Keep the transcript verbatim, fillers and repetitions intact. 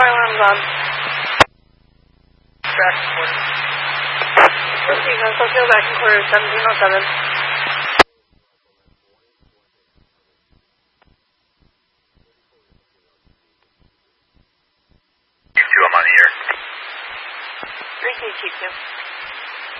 fire alarm's on. Back in quarters. Received on Social back in quarters, seventeen oh seven. Two, I'm on the air. three two, Chief two.